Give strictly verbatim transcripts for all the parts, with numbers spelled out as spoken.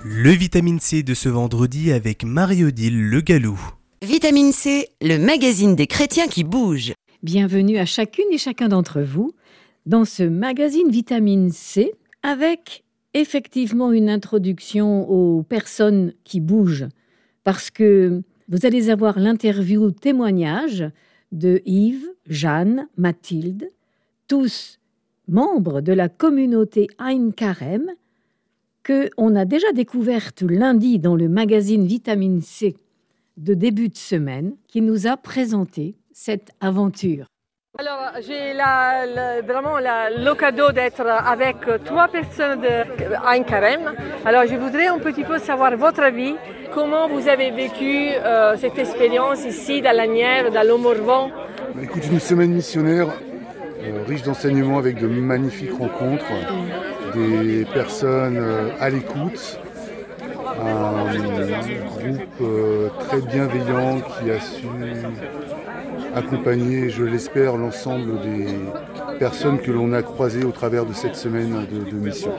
Le Vitamine C de ce vendredi avec Marie-Odile Le Gallou. Vitamine C, le magazine des chrétiens qui bougent. Bienvenue à chacune et chacun d'entre vous dans ce magazine Vitamine C avec effectivement une introduction aux personnes qui bougent parce que vous allez avoir l'interview témoignage de Yves, Jeanne, Mathilde, tous membres de la communauté Ein Carême qu'on a déjà découverte lundi dans le magazine Vitamine C de début de semaine qui nous a présenté cette aventure. Alors, j'ai la, la, vraiment la, le cadeau d'être avec trois personnes de Ein Carême. Alors, je voudrais un petit peu savoir votre avis. Comment vous avez vécu euh, cette expérience ici, dans l'Asnières, dans le Morvan? Écoute, une semaine missionnaire euh, riche d'enseignements avec de magnifiques rencontres, des personnes euh, à l'écoute, un groupe euh, très bienveillant qui a su accompagner, je l'espère, l'ensemble des personnes que l'on a croisées au travers de cette semaine de, de mission.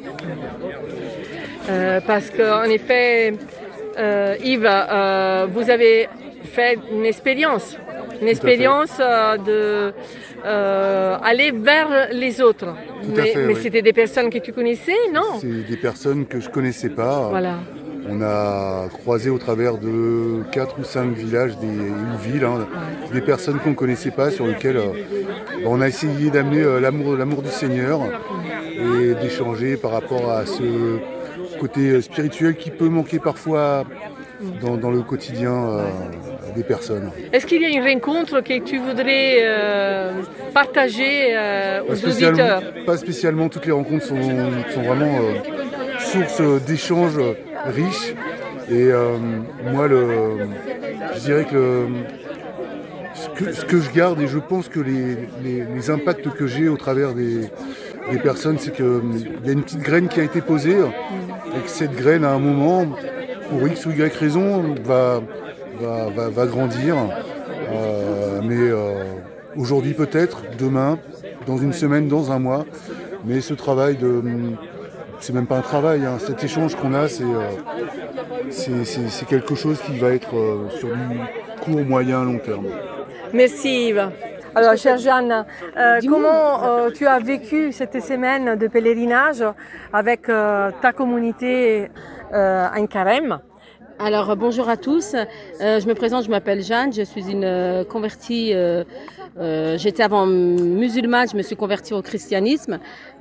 Euh, parce qu'en effet, euh, Yves, euh, vous avez fait une expérience, une expérience euh, de euh, aller vers les autres. Tout mais à fait, mais oui. C'était des personnes que tu connaissais, non? C'est des personnes que je ne connaissais pas. Voilà. On a croisé au travers de quatre ou cinq villages, des, une ville, hein, des personnes qu'on ne connaissait pas, sur lesquelles euh, on a essayé d'amener euh, l'amour, l'amour du Seigneur et d'échanger par rapport à ce côté spirituel qui peut manquer parfois dans, dans le quotidien euh, des personnes. Est-ce qu'il y a une rencontre que tu voudrais euh, partager euh, aux Pas spécialement, auditeurs? pas spécialement, toutes les rencontres sont, sont vraiment euh, source d'échanges riches. Et euh, moi, le, je dirais que, le, ce que ce que je garde, et je pense que les, les, les impacts que j'ai au travers des, des personnes, c'est qu'il y a une petite graine qui a été posée, et que cette graine, à un moment, pour X ou Y raison, va, va, va, va grandir. Euh, mais euh, aujourd'hui peut-être, demain, dans une semaine, dans un mois. Mais ce travail de... C'est même pas un travail, hein. Cet échange qu'on a, c'est, euh, c'est, c'est, c'est quelque chose qui va être euh, sur du court, moyen, long terme. Merci Yves. Alors, chère Jeanne, euh, comment euh, tu as vécu cette semaine de pèlerinage avec euh, ta communauté euh, Ein Carême? Alors bonjour à tous, euh, je me présente, je m'appelle Jeanne, je suis une euh, convertie, euh, euh, j'étais avant musulmane, je me suis convertie au christianisme.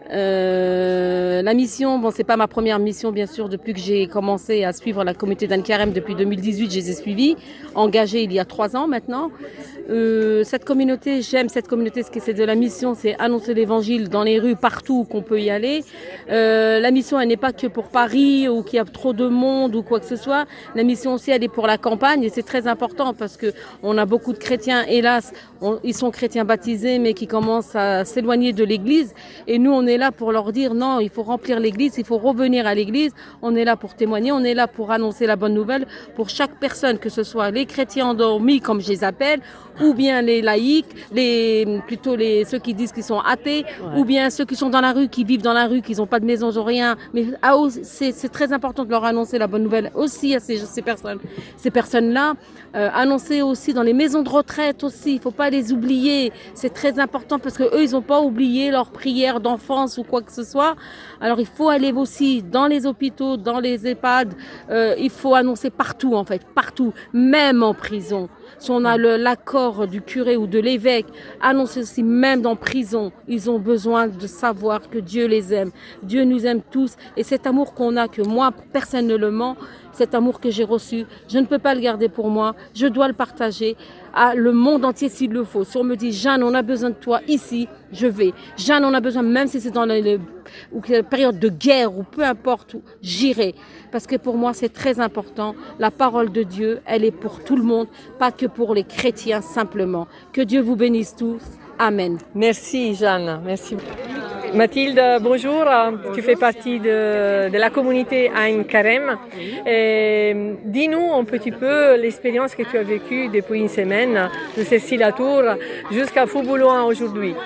Euh, la mission, bon c'est pas ma première mission bien sûr depuis que j'ai commencé à suivre la communauté d'Ein Carême depuis deux mille dix-huit, je les ai suivis, engagés il y a trois ans maintenant. Euh, cette communauté, j'aime cette communauté, ce que c'est de la mission, c'est annoncer l'évangile dans les rues partout où qu'on peut y aller. Euh, la mission elle n'est pas que pour Paris ou qu'il y a trop de monde ou quoi que ce soit. La mission aussi elle est pour la campagne et c'est très important parce que on a beaucoup de chrétiens, hélas, on, ils sont chrétiens baptisés mais qui commencent à s'éloigner de l'église et nous on est là pour leur dire non, il faut remplir l'église, il faut revenir à l'église, on est là pour témoigner, on est là pour annoncer la bonne nouvelle pour chaque personne, que ce soit les chrétiens endormis comme je les appelle, ou bien les laïcs, les, plutôt les, ceux qui disent qu'ils sont athées, ouais. Ou bien ceux qui sont dans la rue, qui vivent dans la rue, qui n'ont pas de maison, ou rien. Mais ah, c'est, c'est très important de leur annoncer la bonne nouvelle aussi à ces, ces personnes. Ces personnes-là, euh, annoncer aussi dans les maisons de retraite aussi, il ne faut pas les oublier. C'est très important parce qu'eux, ils n'ont pas oublié leurs prières d'enfance ou quoi que ce soit. Alors il faut aller aussi dans les hôpitaux, dans les EHPAD, euh, il faut annoncer partout en fait, partout, même en prison. Si on a le, l'accord du curé ou de l'évêque, annoncer aussi même dans prison, ils ont besoin de savoir que Dieu les aime. Dieu nous aime tous et cet amour qu'on a, que moi personnellement, cet amour que j'ai reçu, je ne peux pas le garder pour moi, je dois le partager à le monde entier s'il le faut. Si on me dit Jeanne, on a besoin de toi ici, je vais. Jeanne, on a besoin, même si c'est dans la, la, ou la période de guerre ou peu importe, où, j'irai. Parce que pour moi, c'est très important. La parole de Dieu, elle est pour tout le monde, pas que pour les chrétiens simplement. Que Dieu vous bénisse tous. Amen. Merci Jeanne, merci. Mathilde, bonjour. Tu fais partie de, de la communauté Ein Carême. Et dis-nous un petit peu l'expérience que tu as vécue depuis une semaine de Cécile-la-Tour jusqu'à Foubouloin aujourd'hui.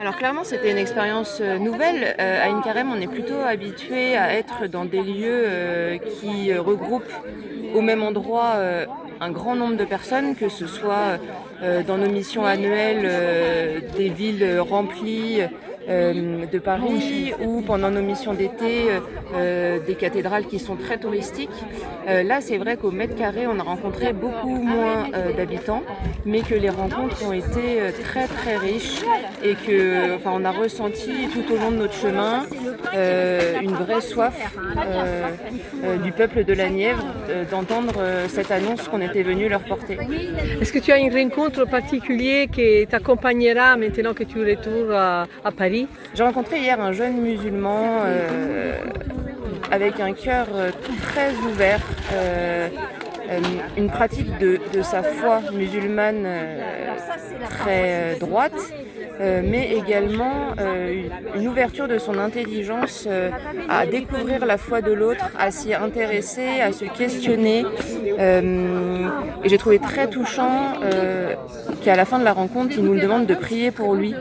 Alors clairement, c'était une expérience nouvelle. Euh, à Ain Karem, on est plutôt habitué à être dans des lieux euh, qui regroupent au même endroit euh, un grand nombre de personnes, que ce soit euh, dans nos missions annuelles euh, des villes remplies euh, de Paris ou pendant nos missions d'été euh, des cathédrales qui sont très touristiques. Euh, là, c'est vrai qu'au mètre carré, on a rencontré beaucoup moins euh, d'habitants, mais que les rencontres ont été euh, très très riches et que, enfin, on a ressenti tout au long de notre chemin euh, une vraie soif euh, euh, du peuple de la Nièvre euh, d'entendre euh, cette annonce qu'on était venu leur porter. Est-ce que tu as une rencontre particulière qui t'accompagnera maintenant que tu retournes à, à Paris? J'ai rencontré hier un jeune musulman euh, avec un cœur très ouvert, euh, euh, une pratique de, de sa foi musulmane euh, très droite, euh, mais également euh, une ouverture de son intelligence euh, à découvrir la foi de l'autre, à s'y intéresser, à se questionner. Euh, et j'ai trouvé très touchant euh, qu'à la fin de la rencontre, il nous demande de prier pour lui.